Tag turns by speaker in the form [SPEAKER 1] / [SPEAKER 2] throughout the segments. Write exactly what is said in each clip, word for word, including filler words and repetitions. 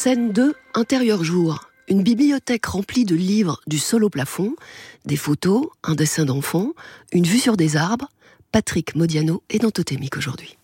[SPEAKER 1] Scène deux, intérieur jour. Une bibliothèque remplie de livres du sol au plafond, des photos, un dessin d'enfant, une vue sur des arbres. Patrick Modiano est dans Totémique aujourd'hui.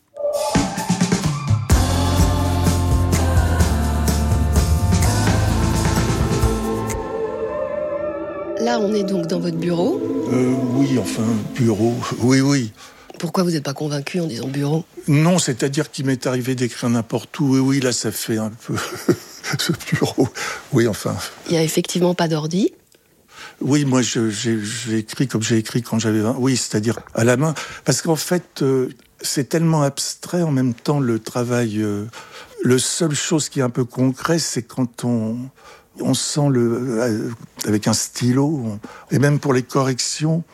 [SPEAKER 1] Là, on est donc dans votre bureau.
[SPEAKER 2] Euh, oui, enfin, bureau, oui, oui.
[SPEAKER 1] Pourquoi vous n'êtes pas convaincu en disant bureau ?
[SPEAKER 2] Non, c'est-à-dire qu'il m'est arrivé d'écrire n'importe où. Oui, oui, là, ça fait un peu ce bureau. Oui, enfin.
[SPEAKER 1] Il n'y a effectivement pas d'ordi.
[SPEAKER 2] Oui, moi, je, j'ai, j'ai écrit comme j'ai écrit quand j'avais vingt. Oui, c'est-à-dire à la main. Parce qu'en fait, euh, c'est tellement abstrait en même temps le travail. Euh, le seule chose qui est un peu concret, c'est quand on... On sent le euh, avec un stylo, on, et même pour les corrections,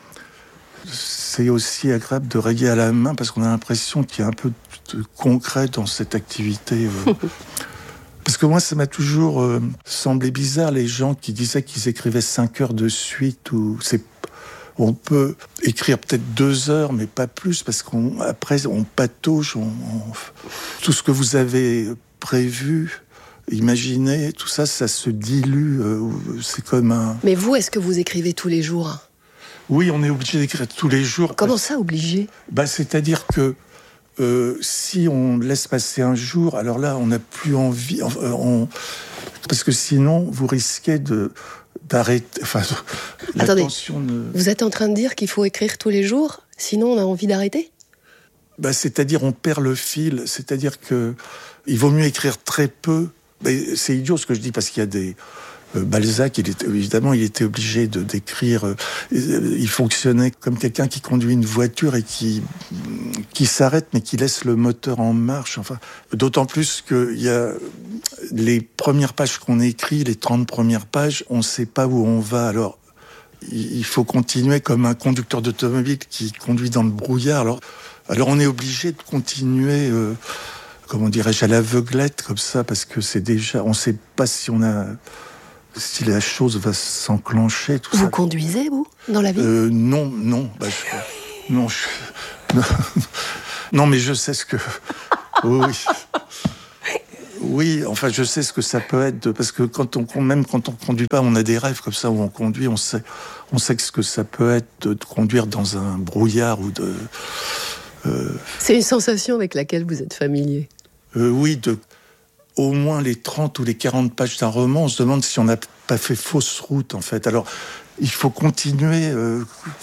[SPEAKER 2] c'est aussi agréable de rayer à la main parce qu'on a l'impression qu'il y a un peu de concret dans cette activité. Euh. Parce que moi, ça m'a toujours euh, semblé bizarre les gens qui disaient qu'ils écrivaient cinq heures de suite. Ou c'est, on peut écrire peut-être deux heures, mais pas plus, parce qu'après on patauge, on, on, tout ce que vous avez prévu. Imaginez, tout ça, ça se dilue, euh, c'est comme un...
[SPEAKER 1] Mais vous, est-ce que vous écrivez tous les jours ?
[SPEAKER 2] Oui, on est obligé d'écrire tous les jours.
[SPEAKER 1] Comment ça, obligé ?
[SPEAKER 2] Bah, c'est-à-dire que euh, si on laisse passer un jour, alors là, on n'a plus envie... Euh, on... Parce que sinon, vous risquez de, d'arrêter... Enfin,
[SPEAKER 1] Attendez,
[SPEAKER 2] ne...
[SPEAKER 1] vous êtes en train de dire qu'il faut écrire tous les jours, sinon on a envie d'arrêter ?
[SPEAKER 2] Bah, c'est-à-dire, on perd le fil, c'est-à-dire que il vaut mieux écrire très peu. Mais c'est idiot ce que je dis, parce qu'il y a des... Euh, Balzac, il était, évidemment, il était obligé de, d'écrire... Euh, il fonctionnait comme quelqu'un qui conduit une voiture et qui, qui s'arrête, mais qui laisse le moteur en marche. Enfin, d'autant plus qu'il y a les premières pages qu'on écrit, les trente premières pages, on ne sait pas où on va. Alors, il faut continuer comme un conducteur d'automobile qui conduit dans le brouillard. Alors, alors on est obligé de continuer... Euh, comment dirais-je, à l'aveuglette, comme ça, parce que c'est déjà... On ne sait pas si on a... si la chose va s'enclencher, tout
[SPEAKER 1] vous
[SPEAKER 2] ça.
[SPEAKER 1] Vous conduisez, vous, dans la vie ?
[SPEAKER 2] euh, Non, non. Bah, je, non, je, non, non, mais je sais ce que... Oui, oui. Oui, enfin, je sais ce que ça peut être, parce que quand on, même quand on ne conduit pas, on a des rêves comme ça, où on conduit, on sait, on sait ce que ça peut être de, de conduire dans un brouillard ou de... Euh...
[SPEAKER 1] C'est une sensation avec laquelle vous êtes familier.
[SPEAKER 2] Euh, oui, de au moins les trente ou les quarante pages d'un roman, on se demande si on n'a pas fait fausse route, en fait. Alors, il faut continuer, euh,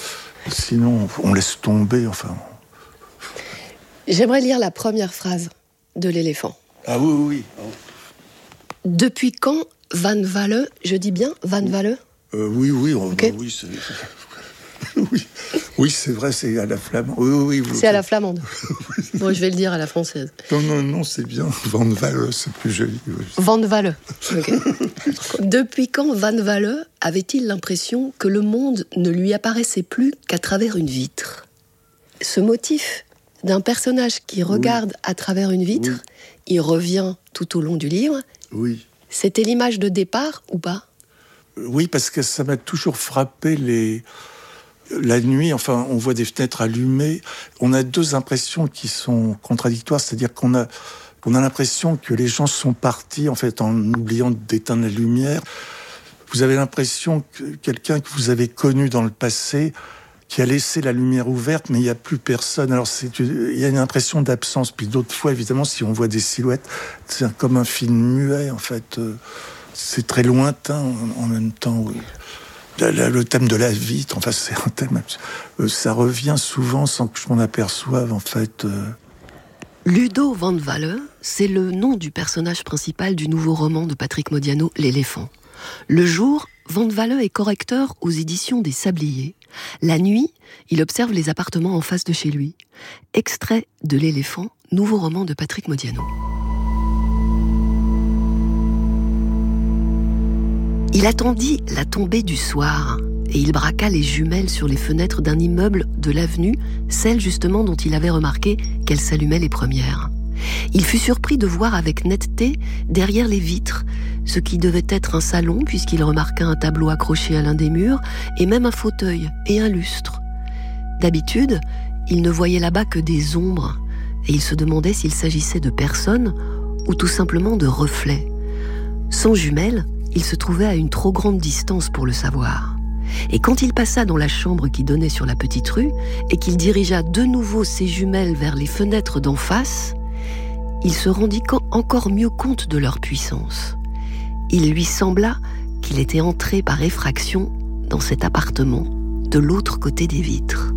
[SPEAKER 2] sinon on laisse tomber, enfin...
[SPEAKER 1] J'aimerais lire la première phrase de l'éléphant.
[SPEAKER 2] Ah oui, oui, oui.
[SPEAKER 1] Depuis quand Van Walle, je dis bien Van Walle ?
[SPEAKER 2] euh, Oui, oui, on,
[SPEAKER 1] okay.
[SPEAKER 2] bah, oui, c'est... oui. Oui, c'est vrai, c'est à la flamande. Oui, oui, oui,
[SPEAKER 1] c'est à la flamande. Bon, je vais le dire à la française.
[SPEAKER 2] Non, non, non, c'est bien. Van Walle, c'est plus joli. Oui.
[SPEAKER 1] Van Walle. Okay. Depuis quand Van Walle avait-il l'impression que le monde ne lui apparaissait plus qu'à travers une vitre ? Ce motif d'un personnage qui regarde oui. à travers une vitre, oui. il revient tout au long du livre.
[SPEAKER 2] Oui.
[SPEAKER 1] C'était l'image de départ ou pas ?
[SPEAKER 2] Oui, parce que ça m'a toujours frappé les... La nuit, enfin, on voit des fenêtres allumées. On a deux impressions qui sont contradictoires, c'est-à-dire qu'on a, qu'on a l'impression que les gens sont partis, en fait, en oubliant d'éteindre la lumière. Vous avez l'impression que quelqu'un que vous avez connu dans le passé, qui a laissé la lumière ouverte, mais il n'y a plus personne. Alors, c'est, il y a une impression d'absence. Puis d'autres fois, évidemment, si on voit des silhouettes, c'est comme un film muet, en fait. C'est très lointain en, en même temps, oui. Le thème de la vitre, enfin, c'est un thème... Ça revient souvent sans que je m'en aperçoive, en fait.
[SPEAKER 1] Ludo Van Walle, c'est le nom du personnage principal du nouveau roman de Patrick Modiano, L'éléphant. Le jour, Van Walle est correcteur aux éditions des Sabliers. La nuit, il observe les appartements en face de chez lui. Extrait de L'éléphant, nouveau roman de Patrick Modiano. Il attendit la tombée du soir et il braqua les jumelles sur les fenêtres d'un immeuble de l'avenue, celle justement dont il avait remarqué qu'elles s'allumaient les premières. Il fut surpris de voir avec netteté, derrière les vitres, ce qui devait être un salon puisqu'il remarqua un tableau accroché à l'un des murs et même un fauteuil et un lustre. D'habitude, il ne voyait là-bas que des ombres et il se demandait s'il s'agissait de personnes ou tout simplement de reflets. Sans jumelles, il se trouvait à une trop grande distance pour le savoir. Et quand il passa dans la chambre qui donnait sur la petite rue et qu'il dirigea de nouveau ses jumelles vers les fenêtres d'en face, il se rendit encore mieux compte de leur puissance. Il lui sembla qu'il était entré par effraction dans cet appartement de l'autre côté des vitres.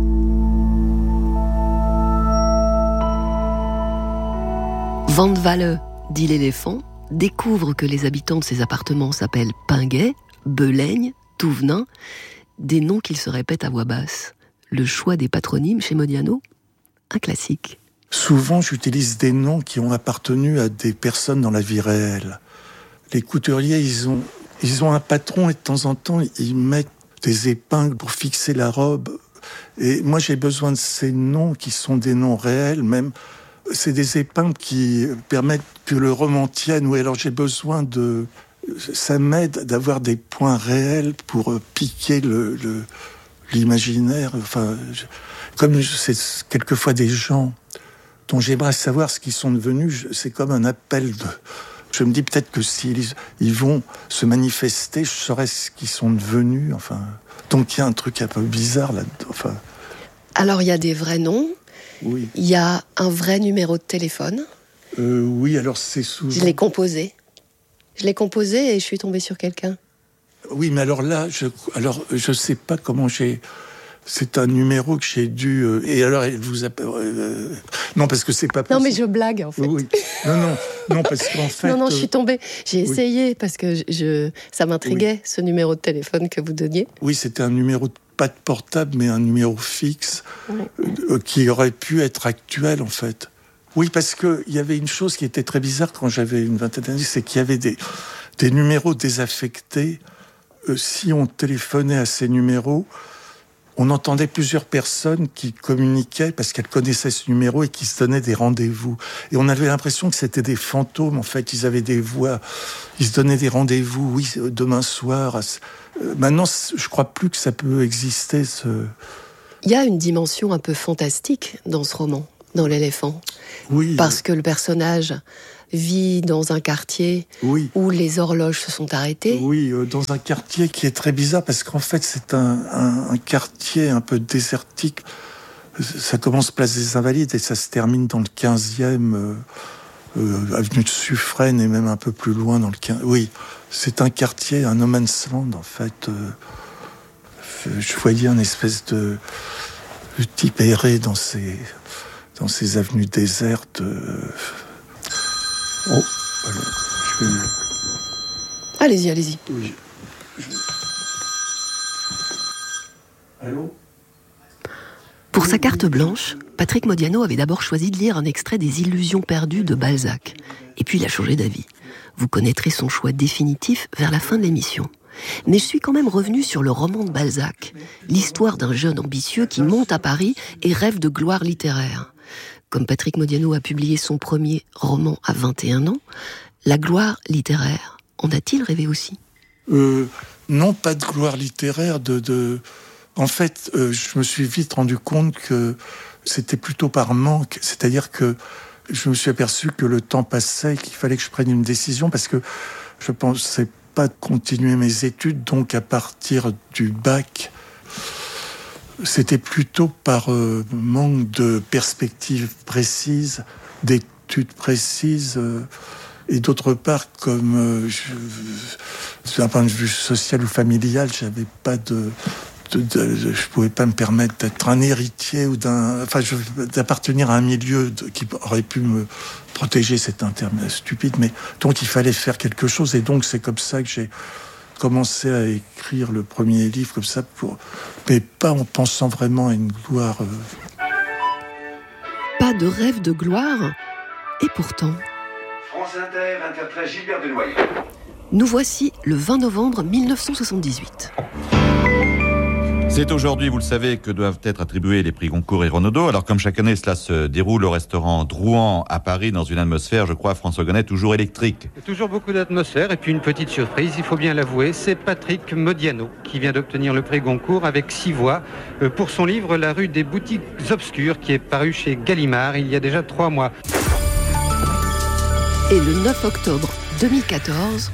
[SPEAKER 1] Van Walle, dit l'éléphant, découvre que les habitants de ces appartements s'appellent Pinguet, Belaigne, Touvenin, des noms qu'il se répète à voix basse. Le choix des patronymes chez Modiano, un classique.
[SPEAKER 2] Souvent, j'utilise des noms qui ont appartenu à des personnes dans la vie réelle. Les couturiers, ils ont, ils ont un patron et de temps en temps, ils mettent des épingles pour fixer la robe. Et moi, j'ai besoin de ces noms qui sont des noms réels, même. C'est des épingles qui permettent que le roman tienne. Oui, alors j'ai besoin de... Ça m'aide d'avoir des points réels pour piquer le, le, l'imaginaire. Enfin, je, comme c'est quelquefois des gens dont j'aimerais savoir ce qu'ils sont devenus, c'est comme un appel de... Je me dis peut-être que s'ils ils vont se manifester, je saurais ce qu'ils sont devenus. Enfin, donc il y a un truc un peu bizarre là-dedans. Enfin...
[SPEAKER 1] Alors il y a des vrais noms.
[SPEAKER 2] Oui.
[SPEAKER 1] Il y a un vrai numéro de téléphone.
[SPEAKER 2] Euh, oui, alors c'est souvent...
[SPEAKER 1] Je l'ai composé. Je l'ai composé et je suis tombée sur quelqu'un.
[SPEAKER 2] Oui, mais alors là, je alors je sais pas comment j'ai... C'est un numéro que j'ai dû... Euh, et alors, elle vous appelle... Euh, non, parce que c'est pas possible.
[SPEAKER 1] Non, mais je blague, en fait.
[SPEAKER 2] Oui. Non, non, non, parce qu'en fait...
[SPEAKER 1] Non, non, je suis tombée. J'ai
[SPEAKER 2] oui.
[SPEAKER 1] essayé, parce que je, je, ça m'intriguait, oui. ce numéro de téléphone que vous donniez.
[SPEAKER 2] Oui, c'était un numéro, pas de portable, mais un numéro fixe, oui. euh, qui aurait pu être actuel, en fait. Oui, parce qu'il y avait une chose qui était très bizarre quand j'avais une vingtaine d'années, c'est qu'il y avait des, des numéros désaffectés. Euh, si on téléphonait à ces numéros... On entendait plusieurs personnes qui communiquaient parce qu'elles connaissaient ce numéro et qui se donnaient des rendez-vous. Et on avait l'impression que c'était des fantômes, en fait. Ils avaient des voix, ils se donnaient des rendez-vous, oui, demain soir. Maintenant, je crois plus que ça peut exister. Ce...
[SPEAKER 1] Il y a une dimension un peu fantastique dans ce roman, dans l'éléphant.
[SPEAKER 2] Oui.
[SPEAKER 1] Parce que le personnage vit dans un quartier
[SPEAKER 2] oui.
[SPEAKER 1] où les horloges se sont arrêtées.
[SPEAKER 2] Oui, euh, dans un quartier qui est très bizarre, parce qu'en fait, c'est un, un, un quartier un peu désertique. Ça commence place des Invalides et ça se termine dans le quinzième, euh, euh, avenue de Suffren, et même un peu plus loin dans le quinzième. Oui, c'est un quartier, un no man's land, en fait. Euh, je voyais un espèce de, de type errer dans ces, dans ces avenues désertes. Euh, Oh, alors, je vais...
[SPEAKER 1] Allez-y, allez-y.
[SPEAKER 2] Oui. Je... Allô ?
[SPEAKER 1] Pour sa carte blanche, Patrick Modiano avait d'abord choisi de lire un extrait des Illusions perdues de Balzac. Et puis il a changé d'avis. Vous connaîtrez son choix définitif vers la fin de l'émission. Mais je suis quand même revenu sur le roman de Balzac, l'histoire d'un jeune ambitieux qui monte à Paris et rêve de gloire littéraire. Comme Patrick Modiano a publié son premier roman à vingt et un ans, la gloire littéraire, en a-t-il rêvé aussi ?
[SPEAKER 2] euh, Non, pas de gloire littéraire. De, de... En fait, euh, je me suis vite rendu compte que c'était plutôt par manque. C'est-à-dire que je me suis aperçu que le temps passait, qu'il fallait que je prenne une décision, parce que je ne pensais pas continuer mes études. Donc, à partir du bac... C'était plutôt par euh, manque de perspectives précises, d'études précises, euh, et d'autre part, comme euh, je, d'un point de vue social ou familial, j'avais pas de, de, de, de, je pouvais pas me permettre d'être un héritier ou d'un, enfin, je, d'appartenir à un milieu de, qui aurait pu me protéger. C'est un terme stupide, mais donc il fallait faire quelque chose, et donc c'est comme ça que j'ai commencé à écrire le premier livre comme ça, pour... mais pas en pensant vraiment à une gloire. Euh...
[SPEAKER 1] Pas de rêve de gloire, et pourtant...
[SPEAKER 3] France Inter interprète Gilbert Denoyer.
[SPEAKER 1] Nous voici le vingt novembre mille neuf cent soixante-dix-huit.
[SPEAKER 4] C'est aujourd'hui, vous le savez, que doivent être attribués les prix Goncourt et Renaudot. Alors, comme chaque année, cela se déroule au restaurant Drouan à Paris, dans une atmosphère, je crois, François Gonnet, toujours électrique.
[SPEAKER 5] Toujours beaucoup d'atmosphère, et puis une petite surprise, il faut bien l'avouer, c'est Patrick Modiano qui vient d'obtenir le prix Goncourt avec six voix pour son livre La rue des boutiques obscures, qui est paru chez Gallimard il y a déjà trois mois.
[SPEAKER 1] Et le neuf octobre deux mille quatorze...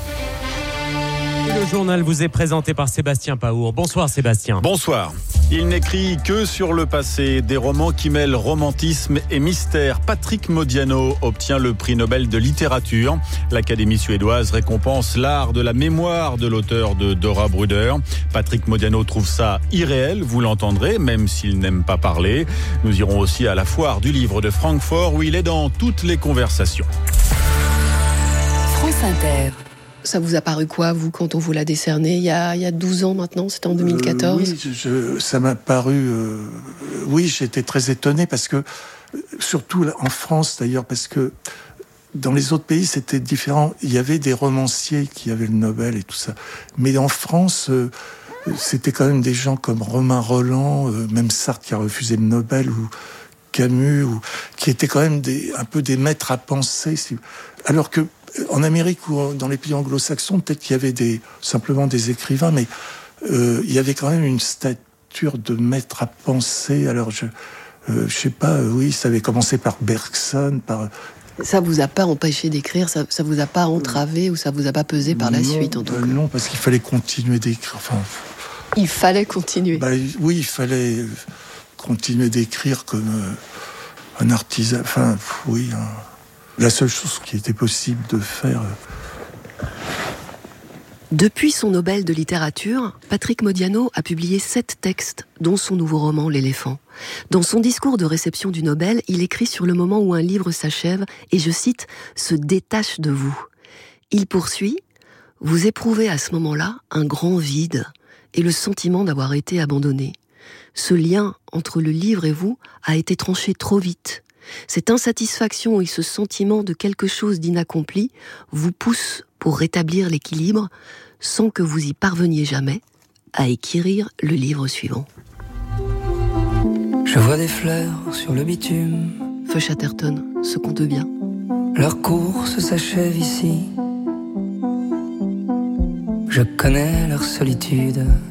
[SPEAKER 6] Le journal vous est présenté par Sébastien Paour. Bonsoir Sébastien.
[SPEAKER 7] Bonsoir. Il n'écrit que sur le passé, des romans qui mêlent romantisme et mystère. Patrick Modiano obtient le prix Nobel de littérature. L'Académie suédoise récompense l'art de la mémoire de l'auteur de Dora Bruder. Patrick Modiano trouve ça irréel, vous l'entendrez, même s'il n'aime pas parler. Nous irons aussi à la foire du livre de Francfort où il est dans toutes les conversations.
[SPEAKER 8] France Inter.
[SPEAKER 1] Ça vous a paru quoi, vous, quand on vous l'a décerné il y a, il y a douze ans maintenant, c'était en deux mille quatorze?
[SPEAKER 2] euh, Oui, je, je, ça m'a paru... Euh, oui, j'étais très étonné parce que, surtout en France d'ailleurs, parce que dans les autres pays, c'était différent. Il y avait des romanciers qui avaient le Nobel et tout ça. Mais en France, euh, c'était quand même des gens comme Romain Rolland, euh, même Sartre qui a refusé le Nobel, ou Camus, ou, qui étaient quand même des, un peu des maîtres à penser. Alors que en Amérique ou dans les pays anglo-saxons, peut-être qu'il y avait des, simplement des écrivains, mais euh, il y avait quand même une stature de maître à penser. Alors, je euh, je sais pas, euh, oui, ça avait commencé par Bergson, par...
[SPEAKER 1] Ça vous a pas empêché d'écrire, ça, ça vous a pas entravé ou ça vous a pas pesé par la
[SPEAKER 2] non,
[SPEAKER 1] suite, en tout
[SPEAKER 2] bah,
[SPEAKER 1] cas?
[SPEAKER 2] Non, parce qu'il fallait continuer d'écrire. Enfin,
[SPEAKER 1] il fallait continuer.
[SPEAKER 2] Bah, oui, il fallait continuer d'écrire comme euh, un artisan. Enfin, oui... Un... La seule chose qui était possible de faire.
[SPEAKER 1] Depuis son Nobel de littérature, Patrick Modiano a publié sept textes, dont son nouveau roman L'éléphant. Dans son discours de réception du Nobel, il écrit sur le moment où un livre s'achève et, je cite, « se détache de vous ». Il poursuit « Vous éprouvez à ce moment-là un grand vide et le sentiment d'avoir été abandonné. Ce lien entre le livre et vous a été tranché trop vite. Cette insatisfaction et ce sentiment de quelque chose d'inaccompli vous poussent pour rétablir l'équilibre sans que vous y parveniez jamais à écrire le livre suivant. »
[SPEAKER 9] Je vois des fleurs sur le bitume.
[SPEAKER 1] Feu Chatterton se compte bien.
[SPEAKER 9] Leur course s'achève ici. Je connais leur solitude.